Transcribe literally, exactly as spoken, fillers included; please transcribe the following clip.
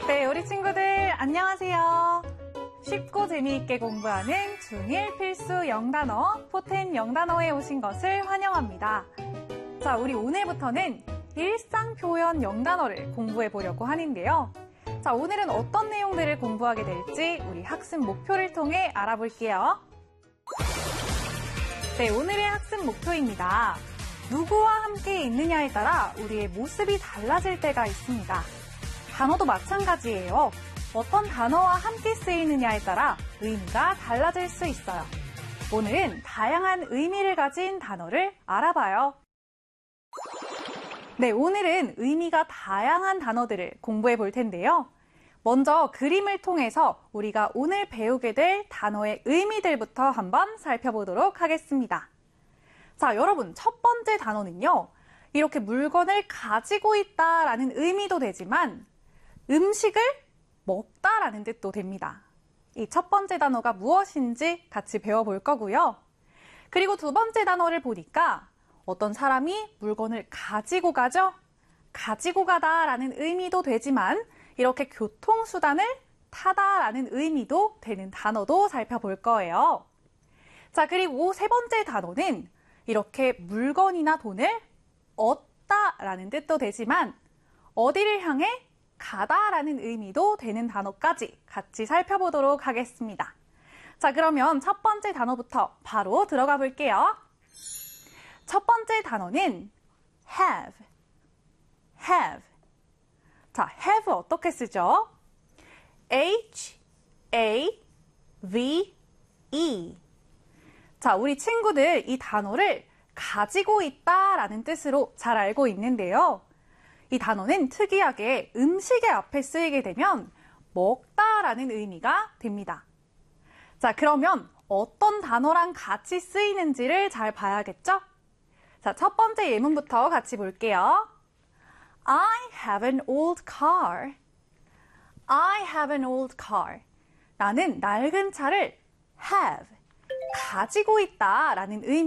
네, 우리 친구들 안녕하세요. 쉽고 재미있게 공부하는 중일 필수 영단어 포텐 영단어에 오신 것을 환영합니다. 자, 우리 오늘부터는 일상 표현 영단어를 공부해 보려고 하는데요. 자, 오늘은 어떤 내용들을 공부하게 될지 우리 학습 목표를 통해 알아볼게요. 네, 오늘의 학습 목표입니다. 누구와 함께 있느냐에 따라 우리의 모습이 달라질 때가 있습니다. 단어도 마찬가지예요. 어떤 단어와 함께 쓰이느냐에 따라 의미가 달라질 수 있어요. 오늘은 다양한 의미를 가진 단어를 알아봐요. 네, 오늘은 의미가 다양한 단어들을 공부해 볼 텐데요. 먼저 그림을 통해서 우리가 오늘 배우게 될 단어의 의미들부터 한번 살펴보도록 하겠습니다. 자, 여러분, 첫 번째 단어는요. 이렇게 물건을 가지고 있다라는 의미도 되지만 음식을 먹다라는 뜻도 됩니다. 이 첫 번째 단어가 무엇인지 같이 배워볼 거고요. 그리고 두 번째 단어를 보니까 어떤 사람이 물건을 가지고 가죠? 가지고 가다라는 의미도 되지만 이렇게 교통수단을 타다라는 의미도 되는 단어도 살펴볼 거예요. 자, 그리고 세 번째 단어는 이렇게 물건이나 돈을 얻다라는 뜻도 되지만 어디를 향해 가다라는 의미도 되는 단어까지 같이 살펴보도록 하겠습니다. 자, 그러면 첫 번째 단어부터 바로 들어가 볼게요. 첫 번째 단어는 have, have. 자, have 어떻게 쓰죠? H, A, V, E. 자, 우리 친구들 이 단어를 가지고 있다라는 뜻으로 잘 알고 있는데요. 이 단어는 특이하게 음식의 앞에 쓰이게 되면 먹다라는 의미가 됩니다. 자, 그러면 어떤 단어랑 같이 쓰이는지를 잘 봐야겠죠? 자, 첫 번째 예문부터 같이 볼게요. I have an old car. I have an old car. 나는 낡은 차를 have, 가지고 있다라는 의미